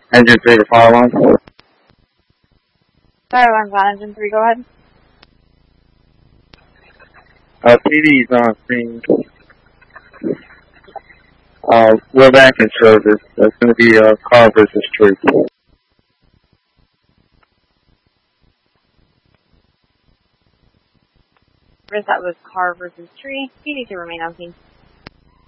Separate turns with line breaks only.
Engine 3 to fire alarm.
Fire alarm's on engine 3, go ahead.
PD's on scene. We're back in service. That's going to be car versus tree.
That was car versus tree. PD to remain on scene.